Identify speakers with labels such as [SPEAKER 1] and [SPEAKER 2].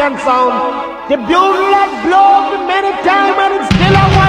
[SPEAKER 1] African sound. The bugle that blows many times and it's still a